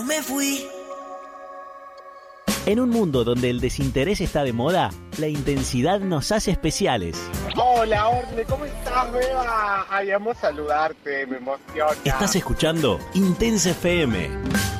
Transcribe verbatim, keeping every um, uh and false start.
Me fui. En un mundo donde el desinterés está de moda, la intensidad nos hace especiales. Hola, Orne, ¿cómo estás, Beba? Ay, amo saludarte, me emociona. Estás escuchando Intensa F M.